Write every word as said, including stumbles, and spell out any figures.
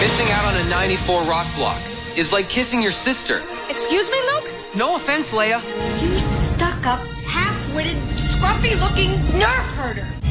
Missing out on a ninety-four rock block is like kissing your sister. Excuse me, Luke? No offense, Leia. You stuck-up, half-witted, scruffy-looking nerf herder.